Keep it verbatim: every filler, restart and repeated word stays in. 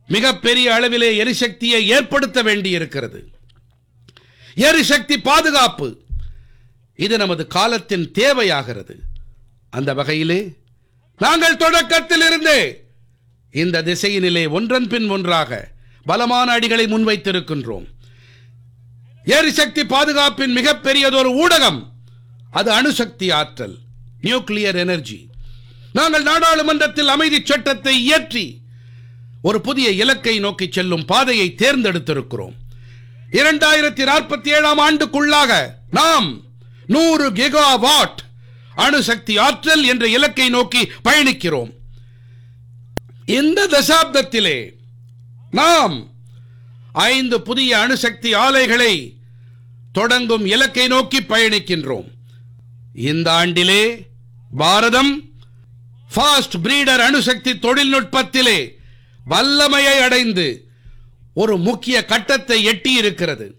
மிகப்பெரிய அளவிலே எரிசக்தியை ஏற்படுத்த வேண்டியிருக்கிறது. எரிசக்தி பாதுகாப்பு இது நமது காலத்தின் தேவையாகிறது. அந்த வகையிலே நாங்கள் தொடக்கத்தில் இருந்தே இந்த திசையினிலே ஒன்றன் பின் ஒன்றாக பலமான அடிகளை முன்வைத்திருக்கின்றோம். எரிசக்தி பாதுகாப்பின் மிகப்பெரியதொரு ஊடகம் அது அணுசக்தி ஆற்றல், நியூக்ளியர் எனர்ஜி. நாங்கள் நாடாளுமன்றத்தில் அமைதி சட்டத்தை இயற்றி ஒரு புதிய இலக்கை நோக்கி செல்லும் பாதையை தேர்ந்தெடுத்திருக்கிறோம். இரண்டாயிரத்தி நாற்பத்தி ஏழாம் ஆண்டுக்குள்ளாக நாம் நூறு கிகாவாட் அணுசக்தி ஆற்றல் என்ற இலக்கை நோக்கி பயணிக்கிறோம். இந்த தசாப்தத்திலே நாம் ஐந்து புதிய அணுசக்தி ஆலைகளை தொடங்கும் இலக்கை நோக்கி பயணிக்கின்றோம். இந்த ஆண்டிலே பாரதம் ஃபாஸ்ட் பிரீடர் அணுசக்தி தொழில்நுட்பத்திலே வல்லமையை அடைந்து ஒரு முக்கிய கட்டத்தை எட்டியிருக்கிறது.